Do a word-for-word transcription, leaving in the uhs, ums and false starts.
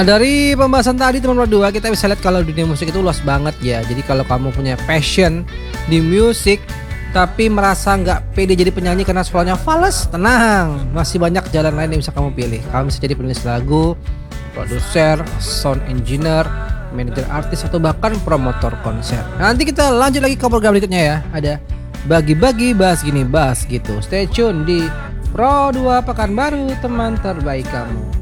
Nah, dari pembahasan tadi teman berdua kita bisa lihat kalau dunia musik itu luas banget ya. Jadi kalau kamu punya passion di musik tapi merasa nggak pede jadi penyanyi karena suaranya fals, tenang, masih banyak jalan lain yang bisa kamu pilih. Kamu bisa jadi penulis lagu, produser, sound engineer, manajer artis atau bahkan promotor konser. Nanti kita lanjut lagi ke program berikutnya ya. Ada bagi-bagi bahas gini bahas gitu. Stay tune di Pro dua Pekanbaru, teman terbaik kamu.